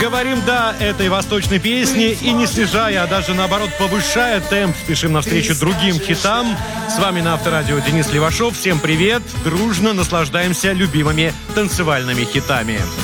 Говорим «да» этой восточной песни и не снижая, а даже наоборот повышая темп, спешим навстречу другим хитам. С вами на Авторадио Денис Левашов. Всем привет! Дружно наслаждаемся любимыми танцевальными хитами.